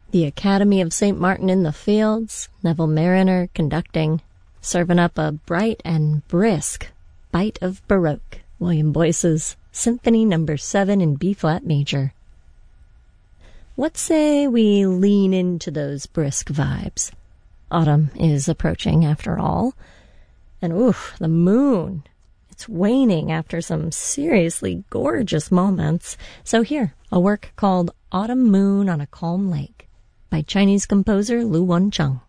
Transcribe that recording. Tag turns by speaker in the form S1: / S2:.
S1: The Academy of St. Martin in the Fields, Neville Mariner conducting, serving up a bright and brisk bite of Baroque, William Boyce's Symphony No. 7 in B-flat major. What say we lean into those brisk vibes? Autumn is approaching, after all. And oof, the moon. It's waning after some seriously gorgeous moments. So here, a work called Autumn Moon on a Calm Lake by Chinese composer Lu Wencheng.